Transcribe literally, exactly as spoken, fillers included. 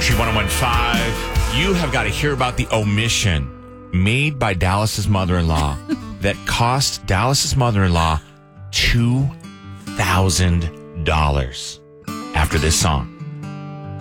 Country one oh one point five. You have got to hear about the omission made by Dallas's mother-in-law that cost Dallas's mother-in-law two thousand dollars after this song.